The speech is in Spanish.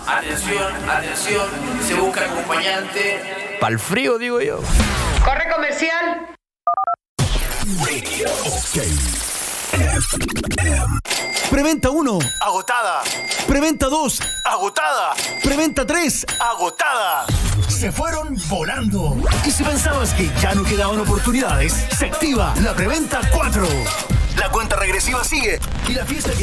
Atención, se busca acompañante. Pa'l frío, digo yo. Corre comercial. Preventa 1. Agotada. Preventa 2. Agotada. Preventa 3. Agotada. Se fueron volando. Y si pensabas que ya no quedaban oportunidades, se activa la preventa 4. La cuenta regresiva sigue. Y la fiesta